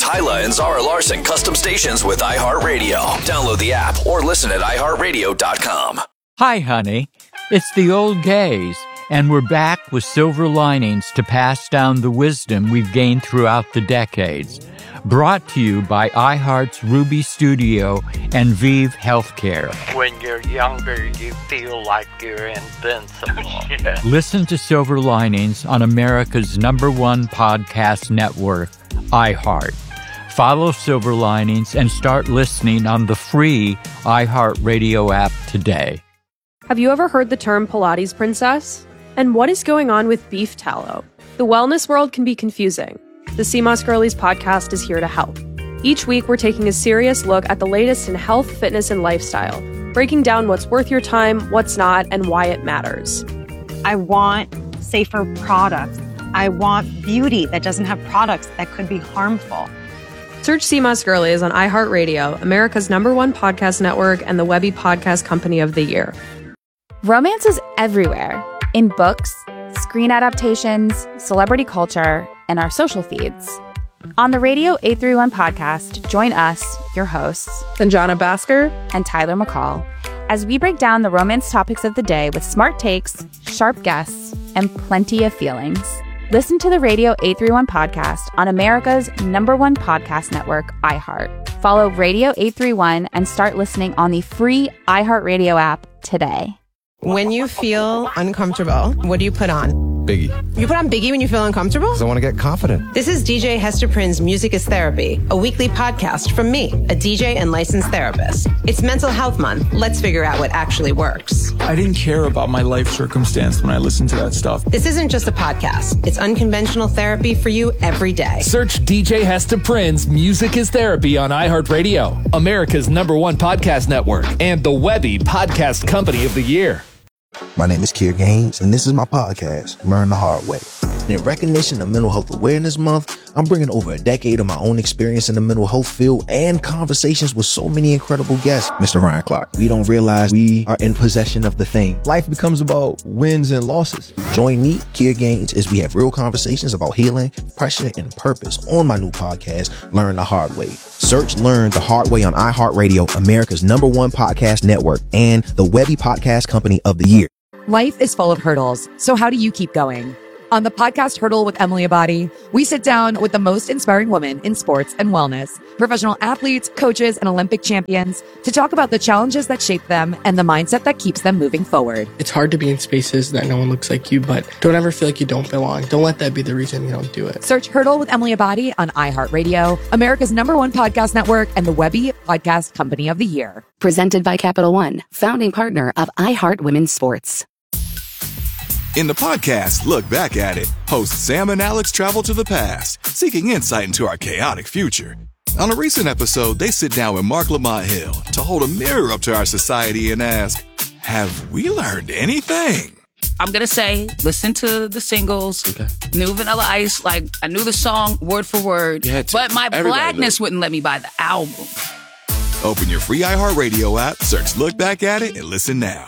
Hyla and Zara Larson custom stations with iHeartRadio. Download the app or listen at iHeartRadio.com. Hi, honey. It's the old gays, and we're back with silver linings to pass down the wisdom we've gained throughout the decades. Brought to you by iHeart's Ruby Studio and Vive Healthcare. When you're younger, you feel like you're invincible. Yeah. Listen to Silver Linings on America's #1 podcast network, iHeart. Follow Silver Linings and start listening on the free iHeartRadio app today. Have you ever heard the term Pilates princess? And what is going on with beef tallow? The wellness world can be confusing. The CMOS Girlies podcast is here to help. Each week, we're taking a serious look at the latest in health, fitness, and lifestyle, breaking down what's worth your time, what's not, and why it matters. I want safer products. I want beauty that doesn't have products that could be harmful. Search CMOS Girlies on iHeartRadio, America's #1 podcast network, and the Webby Podcast Company of the Year. Romance is everywhere. In books, screen adaptations, celebrity culture, and our social feeds. On the Radio 831 podcast, join us, your hosts, Sanjana Bhaskar and Tyler McCall, as we break down the romance topics of the day with smart takes, sharp guests, and plenty of feelings. Listen to the Radio 831 podcast on America's #1 podcast network, iHeart. Follow Radio 831 and start listening on the free iHeartRadio app today. When you feel uncomfortable, what do you put on? Biggie. You put on Biggie when you feel uncomfortable? Because I want to get confident. This is DJ Hester Prynne's Music is Therapy, a weekly podcast from me, a DJ and licensed therapist. It's Mental Health Month. Let's figure out what actually works. I didn't care about my life circumstance when I listened to that stuff. This isn't just a podcast. It's unconventional therapy for you every day. Search DJ Hester Prynne's Music is Therapy on iHeartRadio, America's #1 podcast network, and the Webby Podcast Company of the Year. My name is Kier Gaines, and this is my podcast, Learn the Hard Way. In recognition of Mental Health Awareness Month, I'm bringing over a decade of my own experience in the mental health field and conversations with so many incredible guests. Mr. Ryan Clark, we don't realize we are in possession of the thing. Life becomes about wins and losses. Join me, Kier Gaines, as we have real conversations about healing, pressure, and purpose on my new podcast, Learn the Hard Way. Search Learn the Hard Way on iHeartRadio, America's #1 podcast network, and the Webby Podcast Company of the Year. Life is full of hurdles, so how do you keep going? On the podcast Hurdle with Emily Abadi, we sit down with the most inspiring women in sports and wellness, professional athletes, coaches, and Olympic champions to talk about the challenges that shape them and the mindset that keeps them moving forward. It's hard to be in spaces that no one looks like you, but don't ever feel like you don't belong. Don't let that be the reason you don't do it. Search Hurdle with Emily Abadi on iHeartRadio, America's #1 podcast network, and the Webby Podcast Company of the Year. Presented by Capital One, founding partner of iHeart Women's Sports. In the podcast, Look Back at It, hosts Sam and Alex travel to the past, seeking insight into our chaotic future. On a recent episode, they sit down with Mark Lamont Hill to hold a mirror up to our society and ask, have we learned anything? I'm going to say, listen to the singles, New Vanilla Ice, like I knew the song word for word, but my blackness wouldn't let me buy the album. Open your free iHeartRadio app, search Look Back at It, and listen now.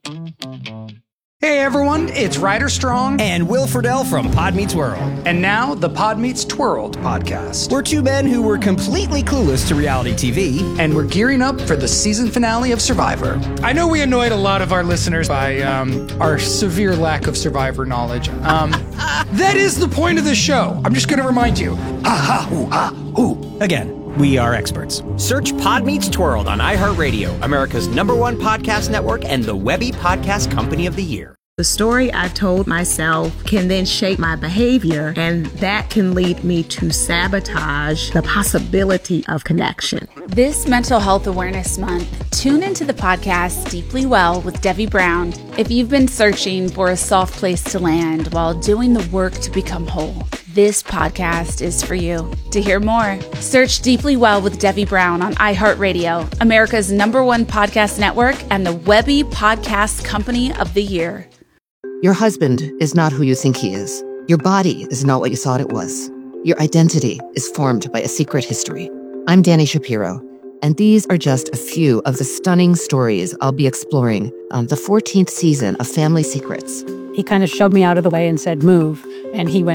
Hey everyone, it's Ryder Strong and Will Friedle from Pod Meets World. And now the Pod Meets Twirled podcast. We're two men who were completely clueless to reality TV. And we're gearing up for the season finale of Survivor. I know we annoyed a lot of our listeners by our severe lack of Survivor knowledge. That is the point of this show. I'm just going to remind you. Again, we are experts. Search Pod Meets Twirled on iHeartRadio, America's #1 podcast network, and the Webby Podcast Company of the Year. The story I told myself can then shape my behavior, and that can lead me to sabotage the possibility of connection. This Mental Health Awareness Month, tune into the podcast Deeply Well with Debbie Brown if you've been searching for a soft place to land while doing the work to become whole. This podcast is for you. To hear more, search Deeply Well with Debbie Brown on iHeartRadio, America's #1 podcast network, and the Webby Podcast Company of the Year. Your husband is not who you think he is. Your body is not what you thought it was. Your identity is formed by a secret history. I'm Danny Shapiro, and these are just a few of the stunning stories I'll be exploring on the 14th season of Family Secrets. He kind of shoved me out of the way and said, move. And he went,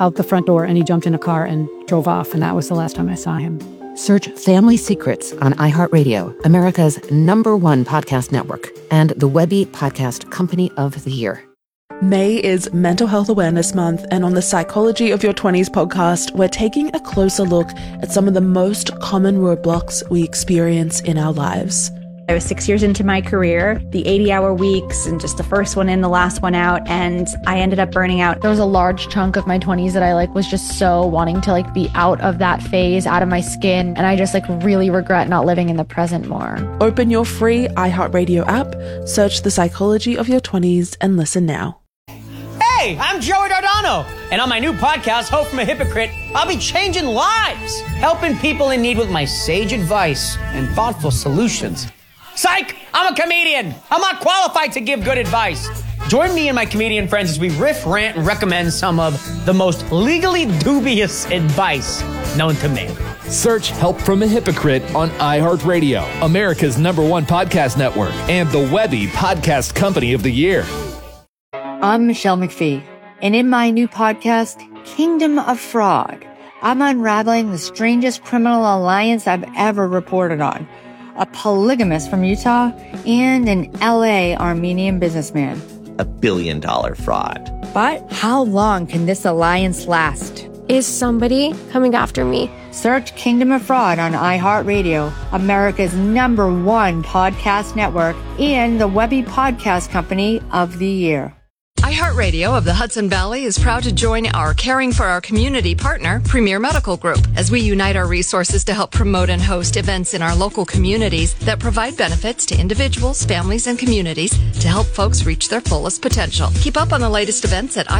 out the front door and he jumped in a car and drove off. And that was the last time I saw him. Search Family Secrets on iHeartRadio, America's #1 podcast network, and the Webby Podcast Company of the Year. May is Mental Health Awareness Month, and on the Psychology of Your 20s podcast, we're taking a closer look at some of the most common roadblocks we experience in our lives. I was 6 years into my career, the 80-hour weeks and just the first one in, the last one out, and I ended up burning out. There was a large chunk of my 20s that I was just so wanting to be out of that phase, out of my skin, and I just really regret not living in the present more. Open your free iHeartRadio app, search The Psychology of Your 20s, and listen now. Hey, I'm Joey Dardano, and on my new podcast, Hope from a Hypocrite, I'll be changing lives, helping people in need with my sage advice and thoughtful solutions. Psych! I'm a comedian. I'm not qualified to give good advice. Join me and my comedian friends as we riff, rant, and recommend some of the most legally dubious advice known to man. Search Help from a Hypocrite on iHeartRadio, America's #1 podcast network, and the Webby Podcast Company of the Year. I'm Michelle McPhee, and in my new podcast, Kingdom of Fraud, I'm unraveling the strangest criminal alliance I've ever reported on. A polygamist from Utah and an LA Armenian businessman. $1 billion fraud. But how long can this alliance last? Is somebody coming after me? Search Kingdom of Fraud on iHeartRadio, America's #1 podcast network, and the Webby Podcast Company of the Year. iHeartRadio of the Hudson Valley is proud to join our Caring for Our Community partner, Premier Medical Group, as we unite our resources to help promote and host events in our local communities that provide benefits to individuals, families, and communities to help folks reach their fullest potential. Keep up on the latest events at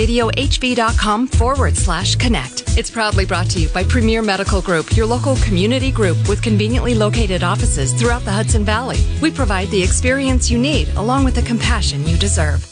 iHeartRadioHV.com/connect. It's proudly brought to you by Premier Medical Group, your local community group with conveniently located offices throughout the Hudson Valley. We provide the experience you need along with the compassion you deserve.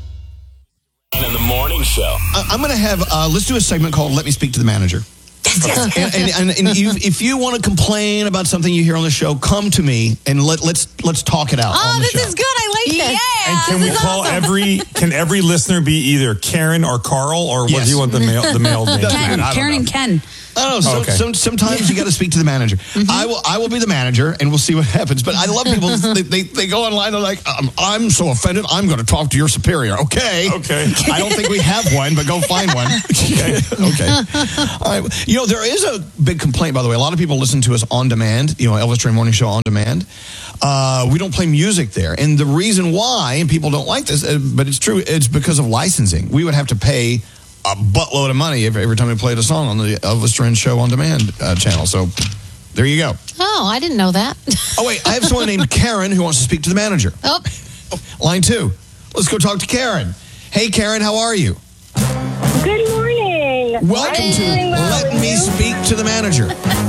In the morning show. I'm going to have, let's do a segment called Let Me Speak to the Manager. Yes. And if you want to complain about something you hear on the show, come to me and let's talk it out. Oh, this is good. I like this. Yeah. And can we call every listener be either Karen or Carl, or what do you want the male name? Karen and Ken. I don't know. Sometimes you got to speak to the manager. Mm-hmm. I will be the manager, and we'll see what happens. But I love people. they go online. They're like, I'm so offended. I'm going to talk to your superior. Okay. I don't think we have one, but go find one. Okay. All right. There is a big complaint, by the way. A lot of people listen to us on demand. Elvis Duran Morning Show on demand. We don't play music there, and the reason why, and people don't like this, but it's true. It's because of licensing. We would have to pay a buttload of money every time we played a song on the Elvis Duran Show on Demand channel. So there you go. Oh, I didn't know that. Oh, wait. I have someone named Karen who wants to speak to the manager. Oh. Line 2. Let's go talk to Karen. Hey, Karen, how are you? Good morning. Welcome to Let Me Speak to the Manager.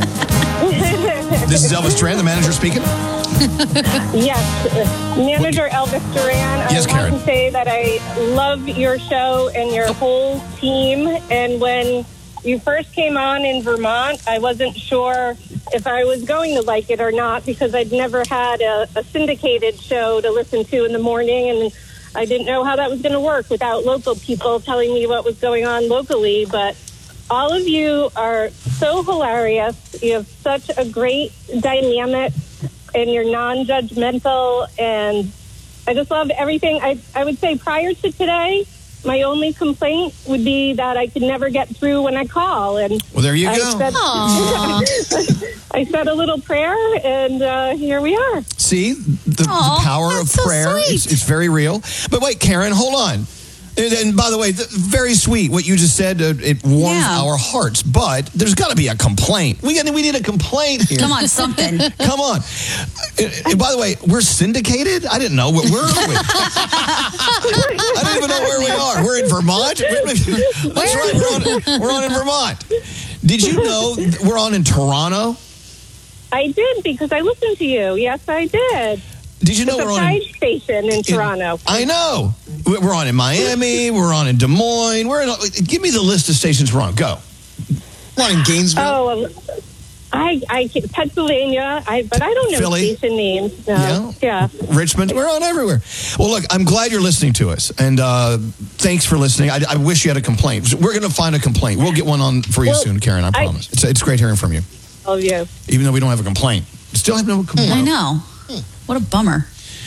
This is Elvis Duran, the manager speaking. Yes, Manager Elvis Duran. Yes, I Karen. want to say that I love your show and your whole team. And when you first came on in Vermont, I wasn't sure if I was going to like it or not because I'd never had a syndicated show to listen to in the morning, and I didn't know how that was going to work without local people telling me what was going on locally. But all of you are so hilarious. You have such a great dynamic, and you're non-judgmental, and I just love everything. I would say prior to today, my only complaint would be that I could never get through when I call. And well, there you go. I said a little prayer, and here we are. See, the power of prayer. It's very real. But wait, Karen, hold on. And by the way, very sweet what you just said. It warms our hearts. But there's got to be a complaint. We need a complaint here. Come on, something. Come on. And by the way, we're syndicated? I didn't know. Where are we? I didn't even know where we are. We're in Vermont? That's right. We're on in Vermont. Did you know we're on in Toronto? I did, because I listened to you. Yes, I did. Did you know we're on a station in Toronto? I know. We're on in Miami. We're on in Des Moines. Give me the list of stations we're on. Go. We're on in Gainesville. Pennsylvania, but I don't know Philly? station names. No. Yeah. Richmond. We're on everywhere. Well, look, I'm glad you're listening to us, and thanks for listening. I wish you had a complaint. We're going to find a complaint. We'll get one on for you soon, Karen, I promise. It's great hearing from you. Oh, yeah. Even though we don't have a complaint. Still have no complaint. I know. What a bummer.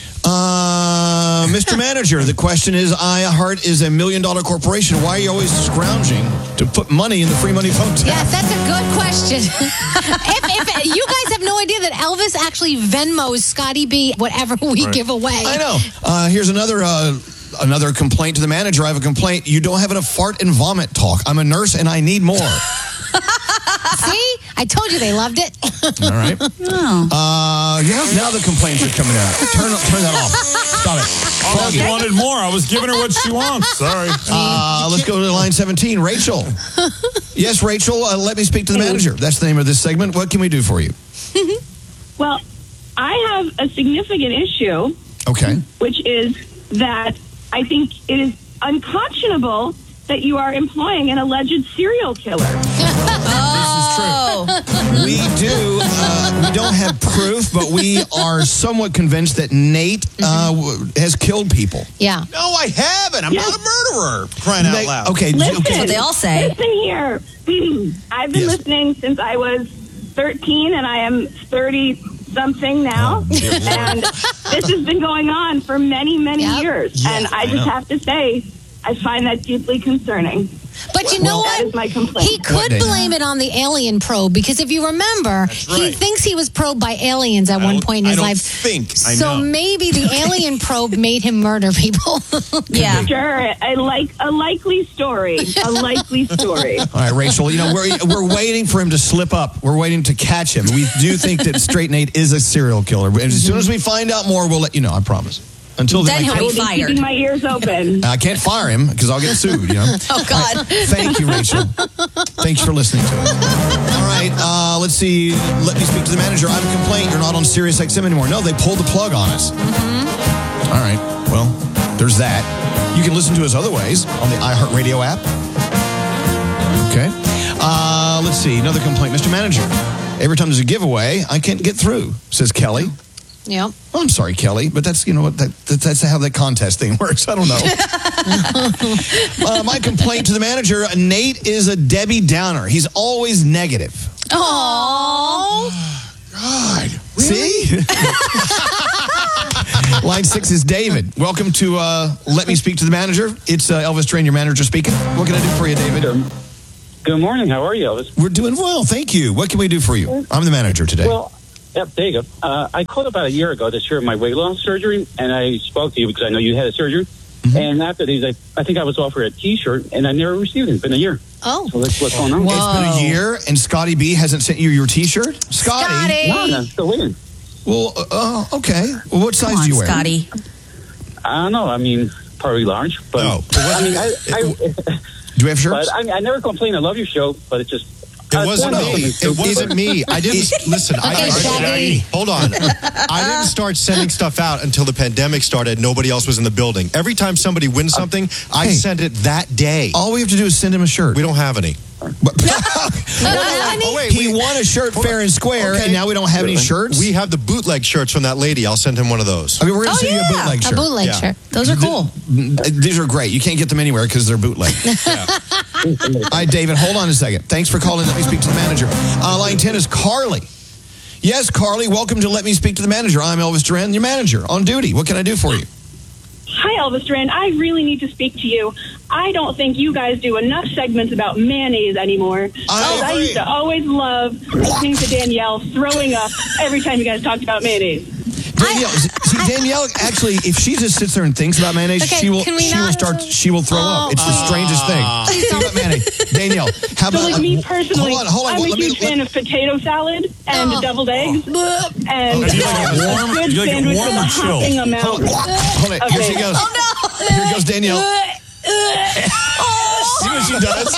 Mr. Manager, the question is, iHeart is $1 million corporation. Why are you always scrounging to put money in the free money phone tab? Yes, that's a good question. if you guys have no idea that Elvis actually Venmos Scotty B whatever we give away. I know. Here's another complaint to the manager. I have a complaint. You don't have enough fart and vomit talk. I'm a nurse and I need more. See? I told you they loved it. All right. Now the complaints are coming out. Turn that off. Stop it. She wanted more. I was giving her what she wants. Sorry. Let's go to line 17. Rachel. Yes, Rachel, let me speak to the manager. That's the name of this segment. What can we do for you? Well, I have a significant issue. Okay. Which is that I think it is unconscionable that you are employing an alleged serial killer. We do. We don't have proof, but we are somewhat convinced that Nate has killed people. Yeah. No, I haven't. I'm not a murderer. Crying out loud. Okay. Listen, okay. what they all say. Listen here. I've been listening since I was 13, and I am 30-something now. And this has been going on for many, many years. And I just have to say, I find that deeply concerning. But you know what? That is my complaint. He could blame it on the alien probe because if you remember, he thinks he was probed by aliens at one point in his life. So maybe the alien probe made him murder people. Yeah, sure. A likely story. A likely story. All right, Rachel. You know we're waiting for him to slip up. We're waiting to catch him. We do think that Straight Nate is a serial killer. And as soon as we find out more, we'll let you know. I promise. Until then he'll be fired. Keeping my ears open. I can't fire him because I'll get sued, you know. Oh, God. Right. Thank you, Rachel. Thanks for listening to us. All right, let's see. Let me speak to the manager. I have a complaint. You're not on Sirius XM anymore. No, they pulled the plug on us. All right, well, there's that. You can listen to us other ways on the iHeartRadio app. Okay. Let's see. Another complaint. Mr. Manager, every time there's a giveaway, I can't get through, says Kelly. Yep. Well, I'm sorry, Kelly, but that's that's how the contest thing works. I don't know. My complaint to the manager: Nate is a Debbie Downer. He's always negative. Oh, God! See? Line 6 is David. Welcome to Let Me Speak to the Manager. It's Elvis Duran, your manager, speaking. What can I do for you, David? Good morning. How are you, Elvis? We're doing well, thank you. What can we do for you? I'm the manager today. Well. Yep, there you go. I called about a year ago to share my weight loss surgery, and I spoke to you because I know you had a surgery. Mm-hmm. And after these, I think I was offered a T-shirt, and I never received it. It's been a year. Oh. So that's what's going on. Whoa. It's been a year, and Scotty B hasn't sent you your T-shirt? Scotty? No, I'm still waiting. Well, okay. Well, what size do you wear? Scotty. I don't know. I mean, probably large. But I mean, do we have shirts? But I never complain. I love your show, but it just... It wasn't me. It wasn't me. I didn't listen. Hold on. I didn't start sending stuff out until the pandemic started. Nobody else was in the building. Every time somebody wins something, I send it that day. All we have to do is send him a shirt. We don't have any. He won a shirt fair and square, and now we don't have any shirts? We have the bootleg shirts from that lady. I'll send him one of those. Okay, we're going to send you a bootleg shirt. A bootleg shirt. Those are cool. These are great. You can't get them anywhere because they're bootleg. All right, David, hold on a second. Thanks for calling. Let me speak to the manager. Line 10 is Carly. Yes, Carly, welcome to Let Me Speak to the Manager. I'm Elvis Duran, your manager, on duty. What can I do for you? Hi, Elvis Duran. I really need to speak to you. I don't think you guys do enough segments about mayonnaise anymore. I used to always love listening to Danielle throwing up every time you guys talked about mayonnaise. Danielle, actually, if she just sits there and thinks about mayonnaise, she will throw up. It's the strangest thing. Think about mayonnaise. Danielle, how about... So, like me personally, hold on. I'm a huge fan of potato salad and deviled eggs. And do you like it sandwich warm or chill? Hold on. Here she goes. Oh, no. Here goes Danielle. See what she does?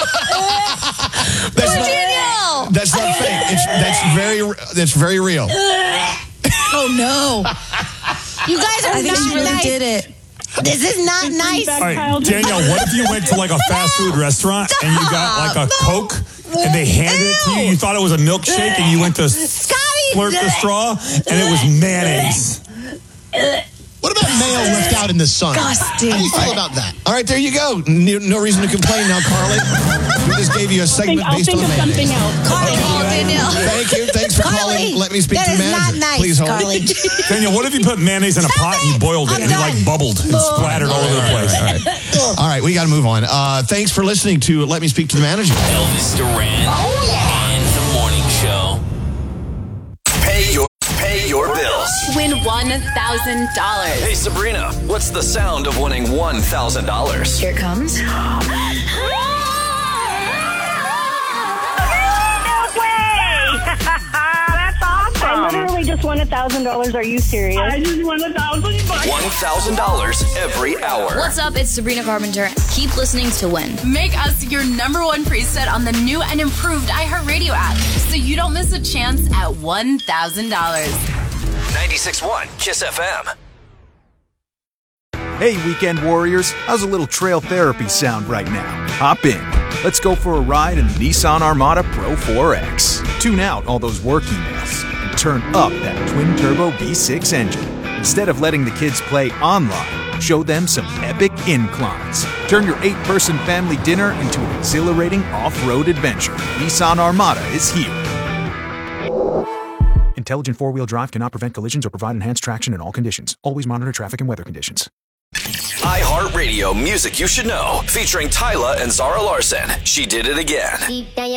That's not fake. That's very real. Oh, no. You guys are not really nice. did it. This is not nice. All right, Danielle, what if you went to like a fast food restaurant and you got like a Coke and they handed it to you. You thought it was a milkshake, and you went to slurp the straw, and it was mayonnaise. What about mayo left out in the sun? Disgusting. How do you feel about that? All right, there you go. No reason to complain now, Carly. We just gave you a segment based on mayonnaise. Something else. Carly, Danielle. Thank you. Thanks for calling. Let me speak to the manager. That is not nice, Please hold. Carly. Danielle, what if you put mayonnaise in a pot and you boiled it and it like bubbled and splattered all over the place? All right, we got to move on. Thanks for listening to Let Me Speak to the Manager. Elvis Duran and the Morning Show. Pay your bills. Win $1,000. Hey, Sabrina, what's the sound of winning $1,000? Here it comes. I literally just won $1,000. Are you serious? I just won $1,000. $1,000 every hour. What's up? It's Sabrina Carpenter. Keep listening to win. Make us your #1 preset on the new and improved iHeartRadio app, so you don't miss a chance at $1,000. 96.1 Kiss FM. Hey, weekend warriors. How's a little trail therapy sound right now? Hop in. Let's go for a ride in the Nissan Armada Pro 4X. Tune out all those work emails and turn up that twin-turbo V6 engine. Instead of letting the kids play online, show them some epic inclines. Turn your 8-person family dinner into an exhilarating off-road adventure. Nissan Armada is here. Intelligent four-wheel drive cannot prevent collisions or provide enhanced traction in all conditions. Always monitor traffic and weather conditions. iHeartRadio Music You Should Know, featuring Tyla and Zara Larson. She Did It Again.